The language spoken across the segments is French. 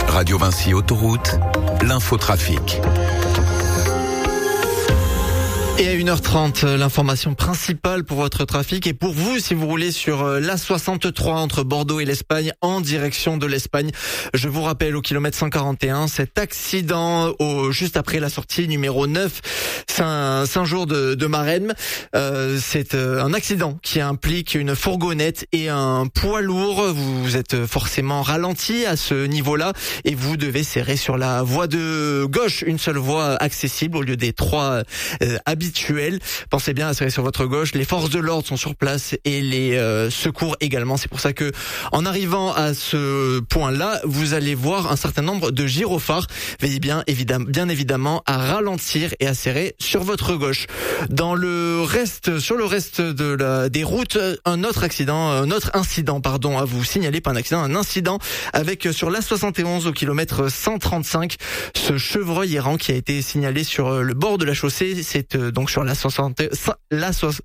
Radio Vinci Autoroute, l'infotrafic. Et à 1h30, l'information principale pour votre trafic et pour vous, si vous roulez sur l'A63 entre Bordeaux et l'Espagne en direction de l'Espagne. Je vous rappelle au kilomètre 141, cet accident juste après la sortie numéro 9, Saint-Jour de Maremmes. C'est un accident qui implique une fourgonnette et un poids lourd. Vous êtes forcément ralenti à ce niveau-là et vous devez serrer sur la voie de gauche, une seule voie accessible au lieu des trois habituels. Pensez bien à serrer sur votre gauche. Les forces de l'ordre sont sur place et les secours également. C'est pour ça que, en arrivant à ce point-là, vous allez voir un certain nombre de gyrophares. Veillez bien évidemment à ralentir et à serrer sur votre gauche. Sur le reste des routes, un autre incident, à vous signaler, pas un accident, un incident avec sur l'A71 au kilomètre 135, ce chevreuil errant qui a été signalé sur le bord de la chaussée. C'est donc sur la 171,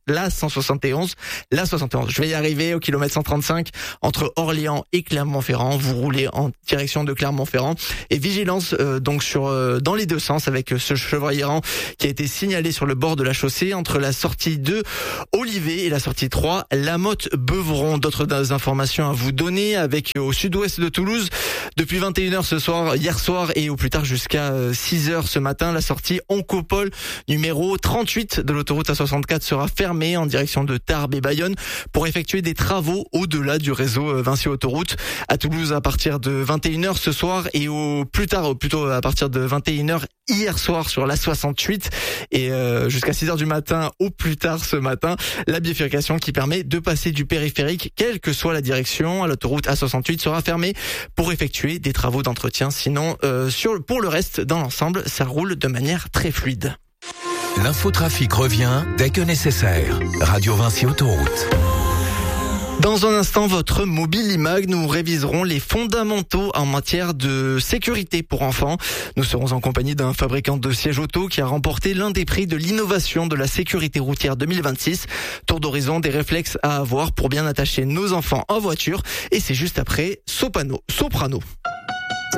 je vais y arriver, au kilomètre 135 entre Orléans et Clermont-Ferrand. Vous roulez en direction de Clermont-Ferrand et vigilance dans les deux sens avec ce chevreuil errant qui a été signalé sur le bord de la chaussée entre la sortie 2 Olivet et la sortie 3 Lamotte-Beuvron. D'autres informations à vous donner avec au sud-ouest de Toulouse depuis 21h hier soir et au plus tard jusqu'à 6h ce matin, la sortie Oncopole numéro 38 de l'autoroute A64 sera fermée en direction de Tarbes et Bayonne pour effectuer des travaux au-delà du réseau Vinci Autoroute. À Toulouse, à partir de 21h ce soir et plutôt à partir de 21h hier soir sur l'A68 et jusqu'à 6h du matin au plus tard ce matin, la bifurcation qui permet de passer du périphérique, quelle que soit la direction, à l'autoroute A68 sera fermée pour effectuer des travaux d'entretien. Sinon, pour le reste, dans l'ensemble, ça roule de manière très fluide. L'infotrafic revient dès que nécessaire. Radio Vinci Autoroute. Dans un instant, votre mobile IMAG, nous réviserons les fondamentaux en matière de sécurité pour enfants. Nous serons en compagnie d'un fabricant de sièges auto qui a remporté l'un des prix de l'innovation de la sécurité routière 2026. Tour d'horizon des réflexes à avoir pour bien attacher nos enfants en voiture. Et c'est juste après Soprano.